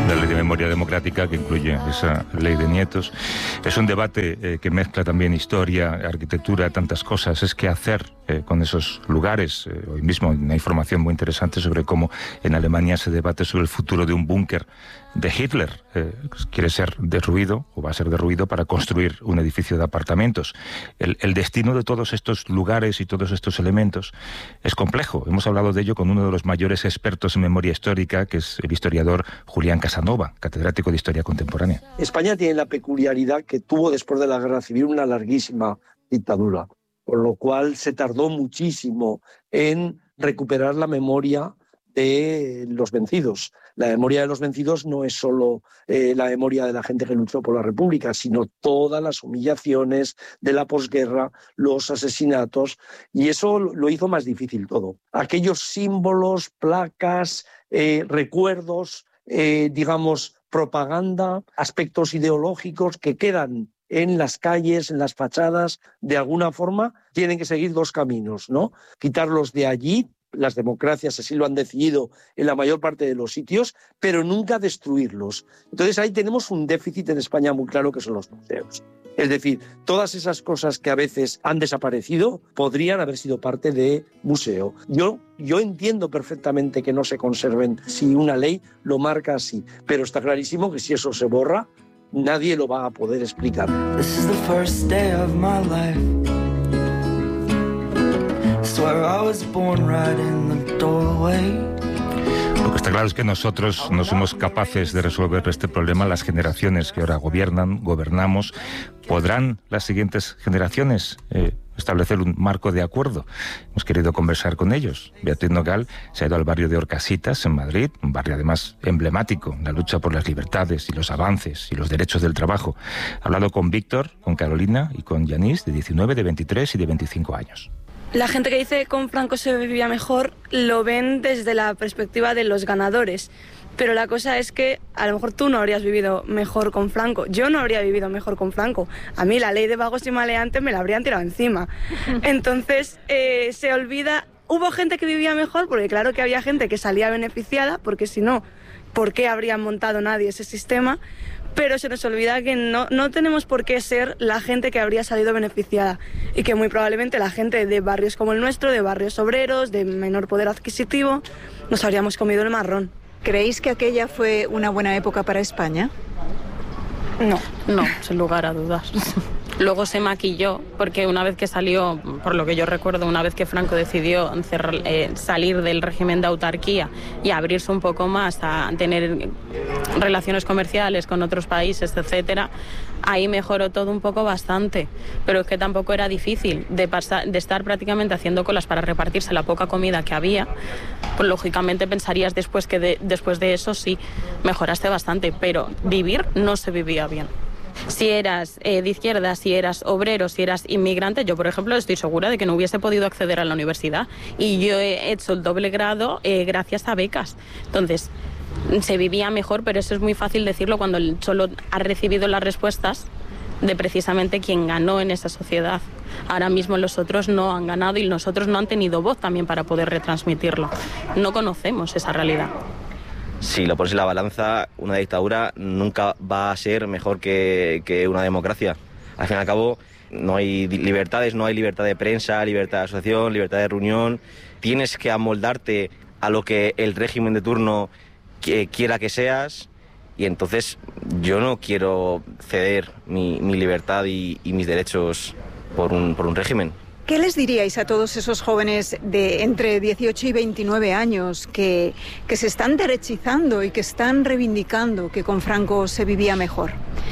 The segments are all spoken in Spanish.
La ley de memoria democrática, que incluye esa ley de nietos, es un debate que mezcla también historia, arquitectura, tantas cosas. Es qué hacer con esos lugares. Hoy mismo hay una información muy interesante sobre cómo en Alemania se debate sobre el futuro de un búnker de Hitler. Quiere ser derruido, o va a ser derruido, para construir un edificio de apartamentos. El destino de todos estos lugares y todos estos elementos es complejo. Hemos hablado de ello con uno de los mayores expertos en memoria histórica, que es el historiador Julián Casanova, catedrático de Historia Contemporánea. España tiene la peculiaridad que tuvo después de la Guerra Civil una larguísima dictadura, por lo cual se tardó muchísimo en recuperar la memoria de los vencidos. La memoria de los vencidos no es solo la memoria de la gente que luchó por la República, sino todas las humillaciones de la posguerra, los asesinatos, y eso lo hizo más difícil todo. Aquellos símbolos, placas, recuerdos, digamos, propaganda, aspectos ideológicos que quedan en las calles, en las fachadas, de alguna forma, tienen que seguir dos caminos, ¿no? Quitarlos de allí. Las democracias así lo han decidido en la mayor parte de los sitios, pero nunca destruirlos. Entonces ahí tenemos un déficit en España muy claro, que son los museos. Es decir, todas esas cosas que a veces han desaparecido podrían haber sido parte de museo. Yo entiendo perfectamente que no se conserven si una ley lo marca así, pero está clarísimo que si eso se borra, nadie lo va a poder explicar. This is the first day of my life. Lo que está claro es que nosotros no somos capaces de resolver este problema. Las generaciones que ahora gobernamos, ¿podrán las siguientes generaciones establecer un marco de acuerdo? Hemos querido conversar con ellos. Beatriz Nogal se ha ido al barrio de Orcasitas, en Madrid, un barrio además emblemático en la lucha por las libertades y los avances y los derechos del trabajo. Ha hablado con Víctor, con Carolina y con Yanis, de 19, de 23 y de 25 años. La gente que dice que con Franco se vivía mejor lo ven desde la perspectiva de los ganadores. Pero la cosa es que a lo mejor tú no habrías vivido mejor con Franco. Yo no habría vivido mejor con Franco. A mí la ley de vagos y maleantes me la habrían tirado encima. Entonces se olvida. Hubo gente que vivía mejor, porque claro que había gente que salía beneficiada, porque si no, ¿por qué habría montado nadie ese sistema? Pero se nos olvida que no tenemos por qué ser la gente que habría salido beneficiada, y que muy probablemente la gente de barrios como el nuestro, de barrios obreros, de menor poder adquisitivo, nos habríamos comido el marrón. ¿Creéis que aquella fue una buena época para España? No, sin lugar a dudas. Luego se maquilló, porque una vez que salió, por lo que yo recuerdo, una vez que Franco decidió salir del régimen de autarquía y abrirse un poco más a tener relaciones comerciales con otros países, etcétera, ahí mejoró todo un poco bastante. Pero es que tampoco era difícil de estar prácticamente haciendo colas para repartirse la poca comida que había. Pues lógicamente pensarías después de eso sí, mejoraste bastante, pero vivir no se vivía bien. Si eras de izquierda, si eras obrero, si eras inmigrante, yo por ejemplo estoy segura de que no hubiese podido acceder a la universidad, y yo he hecho el doble grado gracias a becas. Entonces se vivía mejor, pero eso es muy fácil decirlo cuando solo has recibido las respuestas de precisamente quien ganó en esa sociedad. Ahora mismo los otros no han ganado y los otros no han tenido voz también para poder retransmitirlo. No conocemos esa realidad. Si lo pones en la balanza, una dictadura nunca va a ser mejor que una democracia. Al fin y al cabo, no hay libertades, no hay libertad de prensa, libertad de asociación, libertad de reunión. Tienes que amoldarte a lo que el régimen de turno quiera que seas, y entonces yo no quiero ceder mi libertad y mis derechos por un régimen. ¿Qué les diríais a todos esos jóvenes de entre 18 y 29 años que se están derechizando y que están reivindicando que con Franco se vivía mejor?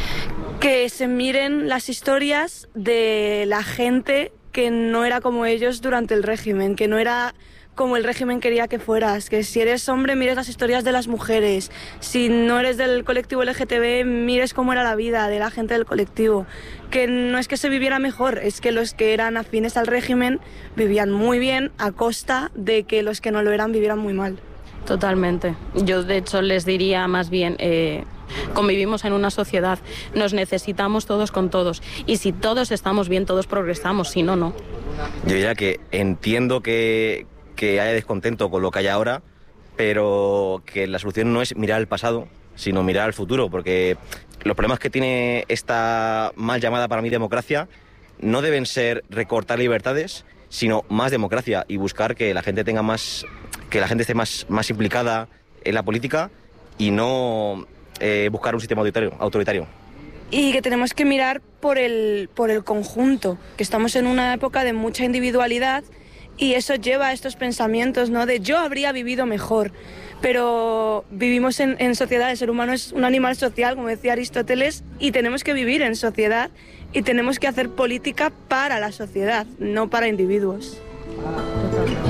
Que se miren las historias de la gente que no era como ellos durante el régimen, que no era como el régimen quería que fueras, que si eres hombre mires las historias de las mujeres, si no eres del colectivo LGTB mires cómo era la vida de la gente del colectivo, que no es que se viviera mejor, es que los que eran afines al régimen vivían muy bien a costa de que los que no lo eran vivieran muy mal. Totalmente. Yo de hecho les diría más bien, convivimos en una sociedad, nos necesitamos todos con todos, y si todos estamos bien, todos progresamos, si no, no. Yo diría que entiendo que haya descontento con lo que hay ahora, pero que la solución no es mirar al pasado, sino mirar al futuro, porque los problemas que tiene esta mal llamada para mí democracia no deben ser recortar libertades, sino más democracia y buscar que la gente tenga que la gente esté más implicada en la política y no buscar un sistema autoritario. Y que tenemos que mirar por el conjunto, que estamos en una época de mucha individualidad y eso lleva a estos pensamientos, ¿no? De yo habría vivido mejor, pero vivimos en sociedad, el ser humano es un animal social, como decía Aristóteles, y tenemos que vivir en sociedad y tenemos que hacer política para la sociedad, no para individuos.